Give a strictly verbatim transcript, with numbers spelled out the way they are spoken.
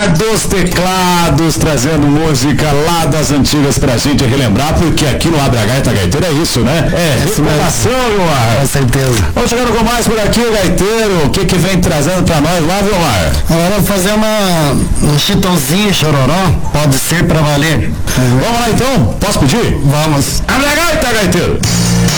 dos teclados, trazendo música lá das antigas pra gente relembrar, porque aqui no Abre a Gaita Gaiteiro é isso, né? É, recordação, Vilmar. Com certeza. Vamos chegando com mais por aqui, o Gaiteiro. O que que vem trazendo pra nós lá, Vilmar? Agora vamos fazer uma, um chitãozinho chororó, pode ser pra valer. Vamos lá então? Posso pedir? Vamos. Abre a Gaita Gaiteiro.